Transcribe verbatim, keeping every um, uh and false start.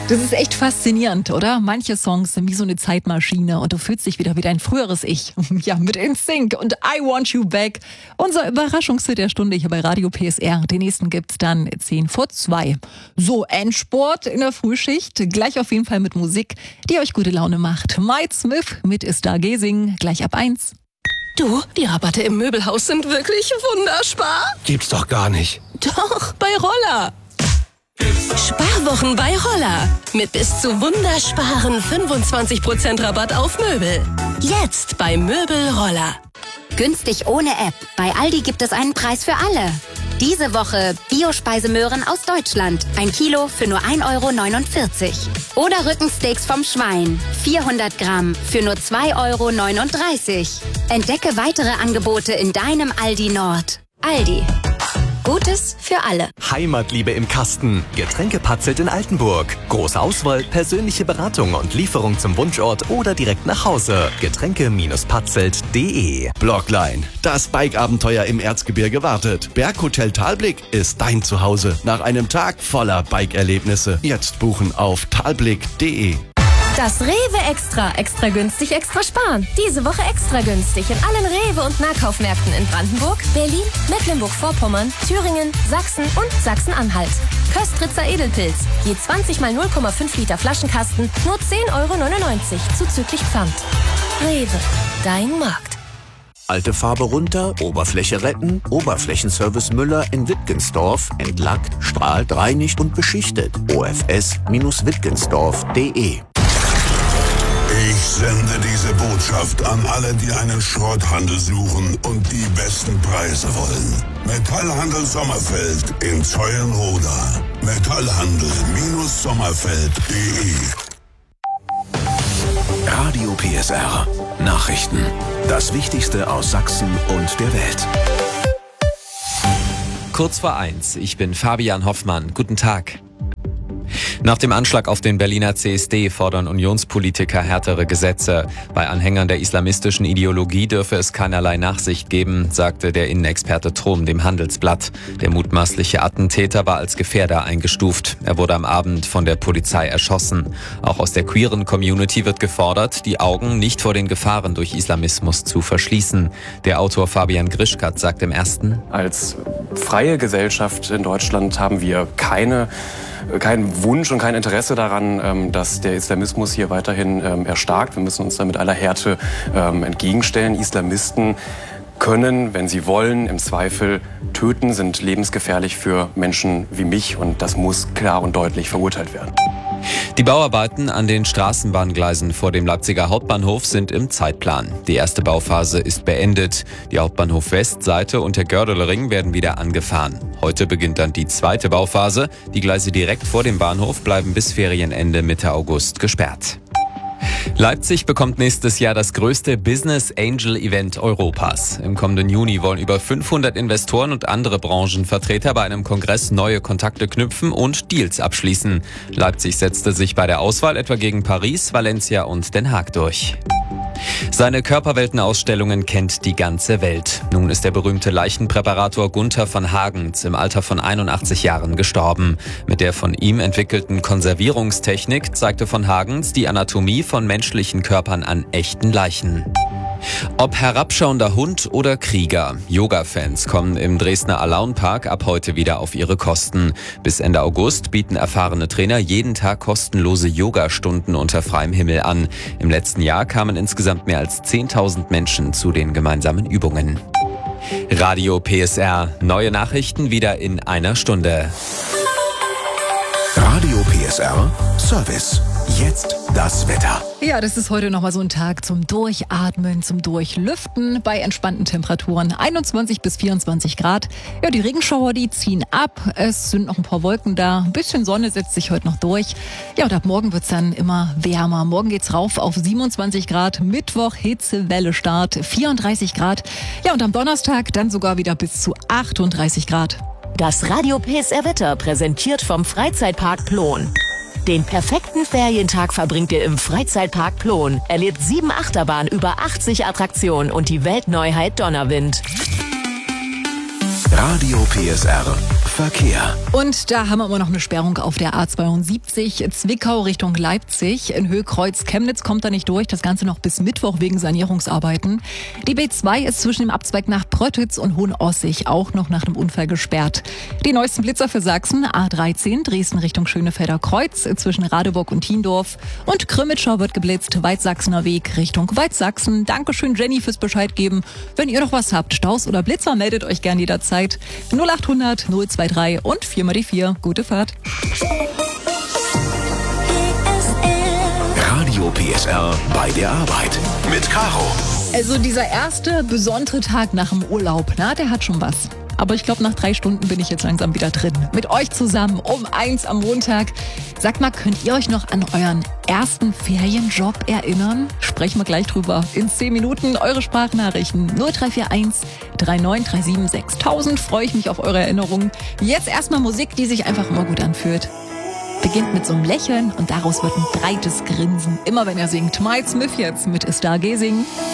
Das ist echt faszinierend, oder? Manche Songs sind wie so eine Zeitmaschine und du fühlst dich wieder wie dein früheres Ich. Ja, mit In Sync und I Want You Back. Unser Überraschungshit der Stunde hier bei Radio P S R. Den nächsten gibt's dann zehn vor zwei. So, Endsport in der Frühschicht. Gleich auf jeden Fall mit Musik, die euch gute Laune macht. Mike Smith mit Stargazing, gleich ab eins. Du, die Rabatte im Möbelhaus sind wirklich wunderspar. Gibt's doch gar nicht. Doch, bei Roller. Sparwochen bei Roller. Mit bis zu wundersparen fünfundzwanzig Prozent Rabatt auf Möbel. Jetzt bei Möbel Roller. Günstig ohne App. Bei Aldi gibt es einen Preis für alle. Diese Woche Bio-Speisemöhren aus Deutschland. Ein Kilo für nur ein Euro neunundvierzig. Oder Rückensteaks vom Schwein. vierhundert Gramm für nur zwei Euro neununddreißig. Entdecke weitere Angebote in deinem Aldi Nord. Aldi. Gutes für alle. Heimatliebe im Kasten. Getränke Patzelt in Altenburg. Große Auswahl, persönliche Beratung und Lieferung zum Wunschort oder direkt nach Hause. Getränke Patzelt punkt de. Blockline. Das Bike-Abenteuer im Erzgebirge wartet. Berghotel Talblick ist dein Zuhause. Nach einem Tag voller Bike-Erlebnisse. Jetzt buchen auf talblick punkt de. Das Rewe Extra. Extra günstig, extra sparen. Diese Woche extra günstig in allen Rewe- und Nahkaufmärkten in Brandenburg, Berlin, Mecklenburg-Vorpommern, Thüringen, Sachsen und Sachsen-Anhalt. Köstritzer Edelpilz. Je zwanzig mal null Komma fünf Liter Flaschenkasten nur zehn Euro neunundneunzig zuzüglich Pfand. Rewe. Dein Markt. Alte Farbe runter, Oberfläche retten, Oberflächenservice Müller in Wittgensdorf, entlackt, strahlt, reinigt und beschichtet. O F S Wittgensdorf punkt de. Ich sende diese Botschaft an alle, die einen Schrotthandel suchen und die besten Preise wollen. Metallhandel Sommerfeld in Zeulenroda. Metallhandel Sommerfeld punkt de. Radio P S R. Nachrichten. Das Wichtigste aus Sachsen und der Welt. Kurz vor eins. Ich bin Fabian Hoffmann. Guten Tag. Nach dem Anschlag auf den Berliner C S D fordern Unionspolitiker härtere Gesetze. Bei Anhängern der islamistischen Ideologie dürfe es keinerlei Nachsicht geben, sagte der Innenexperte Trom dem Handelsblatt. Der mutmaßliche Attentäter war als Gefährder eingestuft. Er wurde am Abend von der Polizei erschossen. Auch aus der queeren Community wird gefordert, die Augen nicht vor den Gefahren durch Islamismus zu verschließen. Der Autor Fabian Grischkat sagt im Ersten: Als freie Gesellschaft in Deutschland haben wir keine kein Wunsch und kein Interesse daran, dass der Islamismus hier weiterhin erstarkt. Wir müssen uns da mit aller Härte entgegenstellen. Islamisten können, wenn sie wollen, im Zweifel töten, sind lebensgefährlich für Menschen wie mich und das muss klar und deutlich verurteilt werden. Die Bauarbeiten an den Straßenbahngleisen vor dem Leipziger Hauptbahnhof sind im Zeitplan. Die erste Bauphase ist beendet. Die Hauptbahnhof-Westseite und der Gördelring werden wieder angefahren. Heute beginnt dann die zweite Bauphase. Die Gleise direkt vor dem Bahnhof bleiben bis Ferienende Mitte August gesperrt. Leipzig bekommt nächstes Jahr das größte Business Angel Event Europas. Im kommenden Juni wollen über fünfhundert Investoren und andere Branchenvertreter bei einem Kongress neue Kontakte knüpfen und Deals abschließen. Leipzig setzte sich bei der Auswahl etwa gegen Paris, Valencia und Den Haag durch. Seine Körperweltenausstellungen kennt die ganze Welt. Nun ist der berühmte Leichenpräparator Gunther von Hagens im Alter von einundachtzig Jahren gestorben. Mit der von ihm entwickelten Konservierungstechnik zeigte von Hagens die Anatomie von menschlichen Körpern an echten Leichen. Ob herabschauender Hund oder Krieger, Yoga-Fans kommen im Dresdner Alaun-Park ab heute wieder auf ihre Kosten. Bis Ende August bieten erfahrene Trainer jeden Tag kostenlose Yogastunden unter freiem Himmel an. Im letzten Jahr kamen insgesamt mehr als zehntausend Menschen zu den gemeinsamen Übungen. Radio P S R, neue Nachrichten wieder in einer Stunde. Radio P S R Service. Jetzt das Wetter. Ja, das ist heute nochmal so ein Tag zum Durchatmen, zum Durchlüften bei entspannten Temperaturen. einundzwanzig bis vierundzwanzig Grad. Ja, die Regenschauer, die ziehen ab. Es sind noch ein paar Wolken da. Ein bisschen Sonne setzt sich heute noch durch. Ja, und ab morgen wird's dann immer wärmer. Morgen geht's rauf auf siebenundzwanzig Grad. Mittwoch Hitzewelle Start, vierunddreißig Grad. Ja, und am Donnerstag dann sogar wieder bis zu achtunddreißig Grad. Das Radio P S R Wetter präsentiert vom Freizeitpark Plon. Den perfekten Ferientag verbringt ihr im Freizeitpark Plon. Erlebt sieben Achterbahnen, über achtzig Attraktionen und die Weltneuheit Donnerwind. Radio P S R Verkehr. Und da haben wir immer noch eine Sperrung auf der A zweiundsiebzig, Zwickau Richtung Leipzig. In Höhe-Kreuz Chemnitz kommt da nicht durch, das Ganze noch bis Mittwoch wegen Sanierungsarbeiten. Die B zwei ist zwischen dem Abzweig nach Pröttitz und Hohenossig auch noch nach einem Unfall gesperrt. Die neuesten Blitzer für Sachsen, A dreizehn, Dresden Richtung Schönefelder Kreuz, zwischen Radeburg und Thiendorf. Und Krümmitschau wird geblitzt, Weizsachsener Weg Richtung Weizsachsen. Dankeschön Jenny fürs Bescheid geben. Wenn ihr noch was habt, Staus oder Blitzer, meldet euch gern jederzeit. null achthundert null zweiundzwanzig und vier mal die vier. Gute Fahrt. Radio P S R bei der Arbeit mit Caro. Also dieser erste besondere Tag nach dem Urlaub, na, der hat schon was. Aber ich glaube, nach drei Stunden bin ich jetzt langsam wieder drin. Mit euch zusammen um eins am Montag. Sagt mal, könnt ihr euch noch an euren ersten Ferienjob erinnern? Sprechen wir gleich drüber. In zehn Minuten eure Sprachnachrichten. null drei vier eins drei neun drei sieben sechstausend. Freue ich mich auf eure Erinnerungen. Jetzt erstmal Musik, die sich einfach immer gut anfühlt. Beginnt mit so einem Lächeln und daraus wird ein breites Grinsen. Immer wenn er singt. Miles Smith jetzt mit Stargazing.